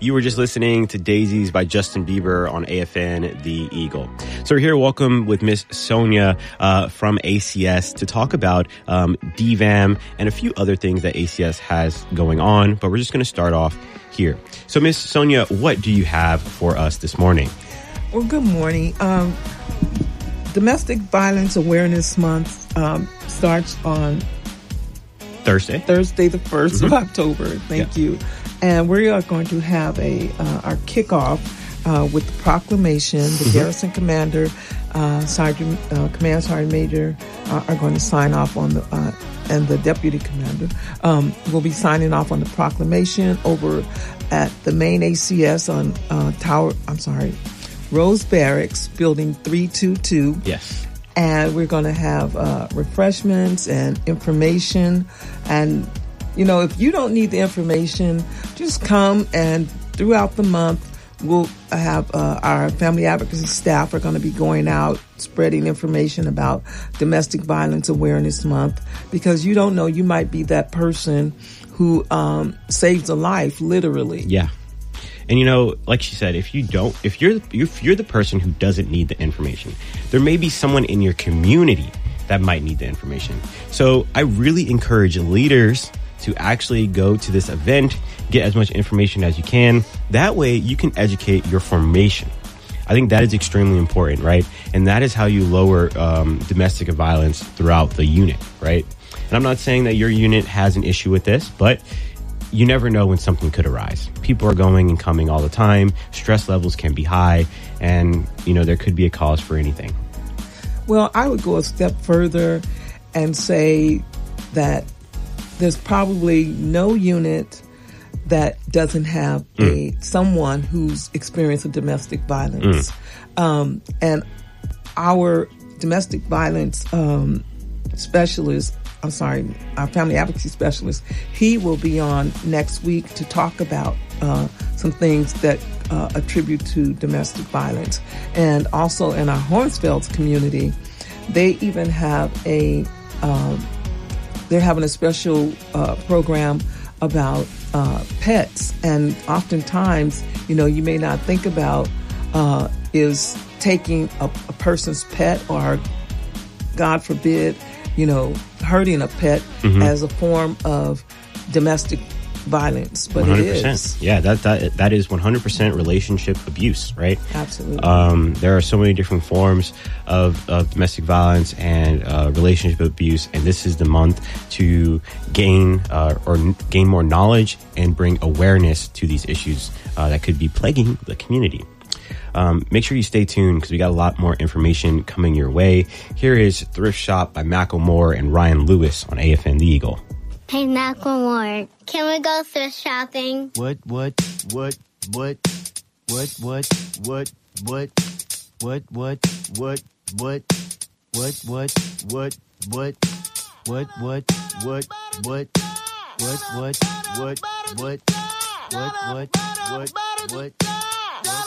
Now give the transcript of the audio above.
You were just listening to Daisies by Justin Bieber on AFN The Eagle. So we're here, welcome with Miss Sonia from ACS to talk about DVAM and a few other things that ACS has going on. But we're just going to start off here. So Miss Sonia, what do you have for us this morning? Well, good morning. Domestic Violence Awareness Month starts on Thursday the 1st of October. Thank you. And we are going to have our kickoff with the proclamation. The garrison commander, Command Sergeant Major are going to sign off on the, and the deputy commander will be signing off on the proclamation over at the main ACS on Rose Barracks, Building 322. Yes. And we're going to have refreshments and information. And, you know, if you don't need the information, just come, and throughout the month, we'll have our family advocacy staff are going to be going out spreading information about Domestic Violence Awareness Month, because you don't know, you might be that person who saves a life, literally. Yeah. And, you know, like she said, if you're the person who doesn't need the information, there may be someone in your community that might need the information. So I really encourage leaders to actually go to this event, get as much information as you can. That way you can educate your formation. I think that is extremely important, right? And that is how you lower domestic violence throughout the unit, right? And I'm not saying that your unit has an issue with this, but you never know when something could arise. People are going and coming all the time. Stress levels can be high, and, you know, there could be a cause for anything. Well, I would go a step further and say that there's probably no unit that doesn't have someone who's experienced domestic violence. And our domestic violence specialist, our family advocacy specialist, he will be on next week to talk about some things that attribute to domestic violence. And also in our Hornsfeld community, they even have they're having a special program about pets. And oftentimes, you know, you may not think about is taking a person's pet, or, God forbid, you know, hurting a pet as a form of domestic violence, but 100%. It is. Yeah, that is 100% relationship abuse, right? Absolutely. There are so many different forms of domestic violence and relationship abuse, and this is the month to gain more knowledge and bring awareness to these issues that could be plaguing the community. Make sure you stay tuned, because we got a lot more information coming your way. Here is Thrift Shop by Macklemore and Ryan Lewis on AFN The Eagle. Hey, Macklemore, can we go thrift shopping? What?